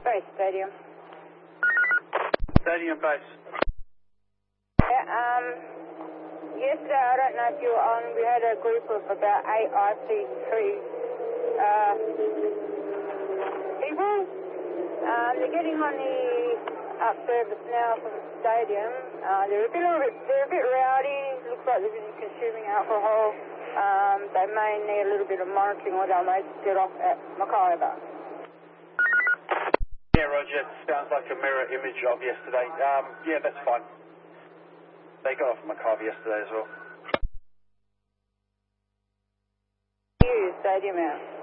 Base Stadium. Stadium base. Yeah, yesterday, I don't know if you were on, we had a group of about 8 IC3 people. They're getting on the up service now from the stadium. They're a bit rowdy. Looks like they've been consuming alcohol. They may need a little bit of monitoring, or they may get off at Mackayba. Yeah, Roger. Sounds like a mirror image of yesterday. Yeah, that's fine. They got off Mackayba yesterday as well. Stadium out.